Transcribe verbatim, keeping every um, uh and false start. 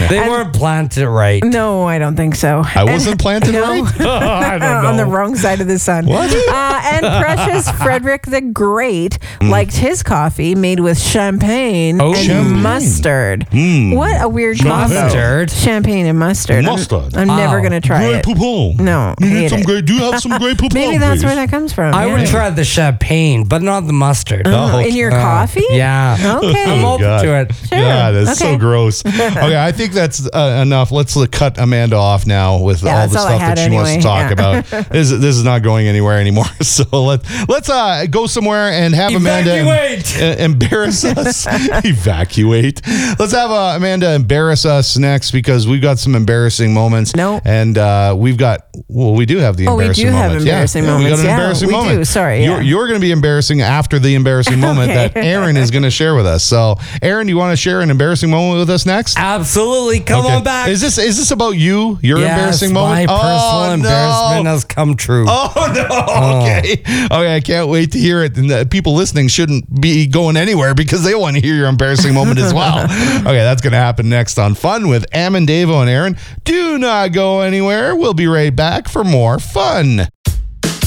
They And- weren't planted right. No, I don't think so. I wasn't planted no. right? I don't know. On the wrong side of the sun. What? Uh, and Precious Frederick the Great liked his coffee made with champagne Oh. and Champagne. mustard. Mm. What a weird combo. Mustard? Champagne and mustard. I'm- Mustard. I'm, never Oh. going to try Grey it. Poupon. No, You need hate some it. great, do you have some Grey Poupon, Maybe that's please? where that comes from. I yeah. would try the champagne, but not the mustard. Oh, in your Uh, coffee? Yeah. Okay. I'm open God. to it. Sure. God, that's Okay. so gross. Okay, I think that's uh, enough. Let's uh, cut Amanda off now with Yeah, all the that's all I stuff had that she wants to anyway, talk yeah. about. This, this is not going anywhere anymore. So let, let's uh, go somewhere and have Amanda Evacuate. em- embarrass us. Evacuate. Let's have uh, Amanda embarrass us next because we've got some embarrassing moments. No. And uh, we've got, well, we do have the Oh, we embarrassing do have moments. embarrassing yeah, yeah, moments. We got an Yeah, embarrassing we moment. do. Sorry, You're, yeah. you're going to be embarrassing after the embarrassing moment Okay. that Aaron is going to share with us. So, Aaron, you want to share an embarrassing moment with us next? Absolutely. Come Okay. on back. Is this is this about you? Your yes, embarrassing my moment? personal oh, embarrassment no. has come true. Oh no! Okay, okay. I can't wait to hear it. And the people listening shouldn't be going anywhere because they want to hear your embarrassing moment as well. Okay, that's going to happen next on Fun with Am and Davo and Aaron. Do not go anywhere. We'll be right back for more fun.